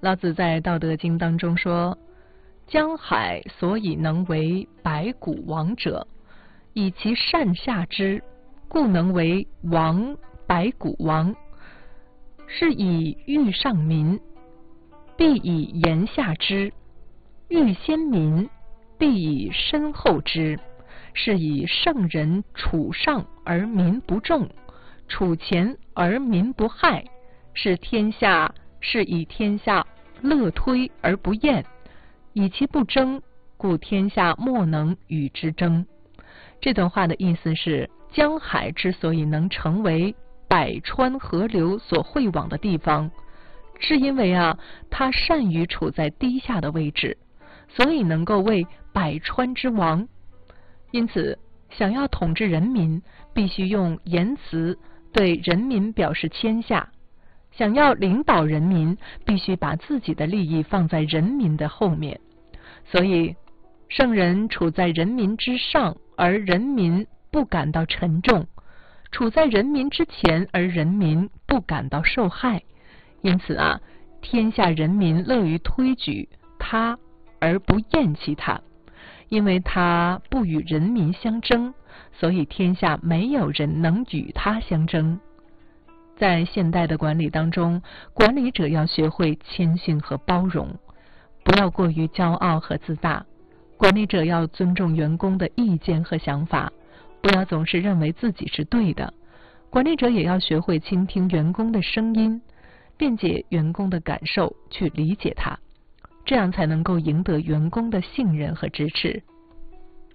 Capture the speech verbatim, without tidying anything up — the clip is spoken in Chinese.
老子在《道德经》当中说：江海所以能为百谷王者，以其善下之，故能为王百谷王。是以欲上民，必以言下之；欲先民，必以身后之。是以圣人处上而民不重，处前而民不害。是天下是以天下乐推而不厌，以其不争，故天下莫能与之争。这段话的意思是，江海之所以能成为百川河流所汇往的地方，是因为啊，它善于处在低下的位置，所以能够为百川之王。因此，想要统治人民，必须用言辞对人民表示谦下；想要领导人民，必须把自己的利益放在人民的后面。所以，圣人处在人民之上，而人民不感到沉重；处在人民之前，而人民不感到受害。因此啊，天下人民乐于推举他，而不厌弃他。因为他不与人民相争，所以天下没有人能与他相争。在现代的管理当中，管理者要学会谦逊和包容，不要过于骄傲和自大。管理者要尊重员工的意见和想法，不要总是认为自己是对的。管理者也要学会倾听员工的声音，辩解员工的感受，去理解他，这样才能够赢得员工的信任和支持。